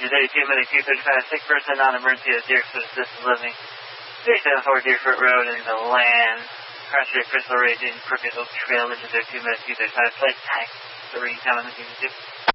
Ranger 32, Medic 235, sick person, non-emergency at Deerfoot Assisted Living, 374 Deerfoot Road in the land. Cross-Street Crystal Ridge in Crooked Oak Trail, Ranger 32, Medic 235, flight type 3, common 2.